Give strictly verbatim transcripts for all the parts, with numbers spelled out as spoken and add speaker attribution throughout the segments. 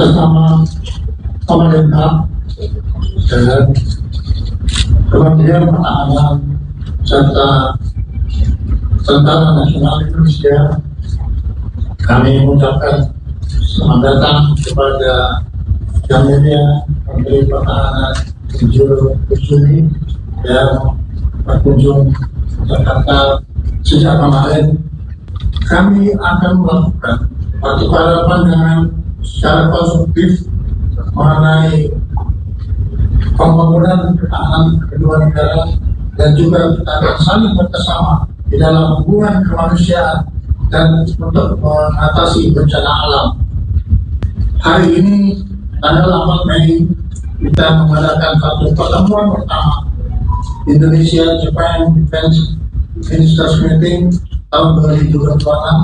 Speaker 1: bersama pemerintah dan Kementerian Pertahanan serta Tentara Nasional Indonesia, kami mengucapkan selamat datang kepada yang mulia Menteri Pertahanan Insinyur Kusumi yang berkunjung Jakarta sejak kemarin. Kami akan melakukan pertukaran pandangan secara konstruktif mengenai pembangunan pertahanan kedua negara, dan juga kita akan saling bekerjasama di dalam hubungan kemanusiaan dan untuk mengatasi bencana alam. Hari ini tanggal empat Mei kita mengadakan satu pertemuan pertama Indonesia Japan Defense Ministers Meeting tahun dua ribu dua puluh enam.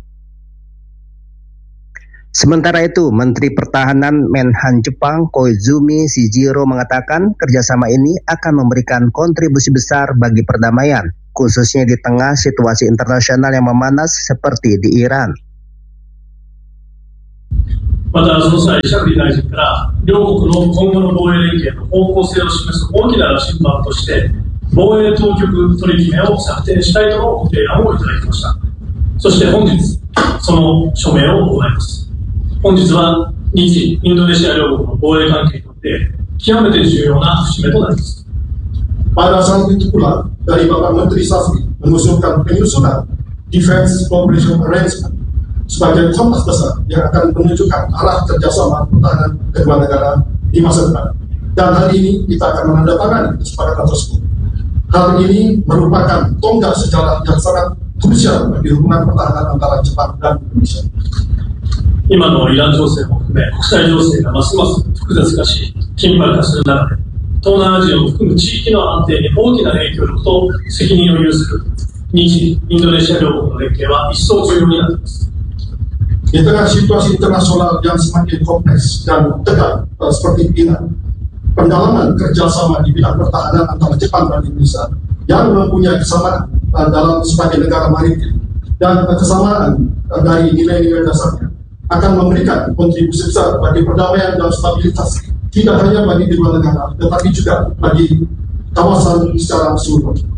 Speaker 2: Sementara itu, Menteri Pertahanan Menhan Jepang Koizumi Shijiro mengatakan kerjasama ini akan memberikan kontribusi besar bagi perdamaian, khususnya di tengah situasi internasional yang memanas seperti di Iran.
Speaker 3: またその際、シャクリ大臣から両国の今後の防衛連携の方向性を示す大きな羅針盤として防衛当局取り決めを策定したいとのご提案をいただきました。そして本日その署名を行います。本日は日インドネシア両国の防衛関係にとって極めて重要な節目となります。
Speaker 1: Pada saat itu pula dari Bapak Menteri Safri mengusulkan penyusunan Defense Cooperation Arrangement sebagai kompas besar yang akan menunjukkan arah kerjasama pertahanan kedua negara di masa depan. Dan hari ini kita akan menandatangani kesepakatan tersebut. Hal ini merupakan tonggak sejarah yang sangat krusial bagi hubungan pertahanan antara Jepang dan Indonesia.
Speaker 3: 今のイラン情勢も含め国際情勢がますます複雑化し緊迫化する中で東南アジアを含む地域の安定に大きな影響力と責任を有する日インドネシア両国の連携は一層重要になっています。
Speaker 1: Di tengah situasi internasional yang semakin kompleks dan tegang uh, seperti ini, pendalaman kerjasama di bidang pertahanan antara Jepang dan Indonesia yang mempunyai kesamaan uh, dalam sebagai negara maritim dan uh, kesamaan uh, dari nilai-nilai dasarnya akan memberikan kontribusi besar bagi perdamaian dan stabilitas tidak hanya bagi kedua negara, tetapi juga bagi kawasan secara keseluruhan.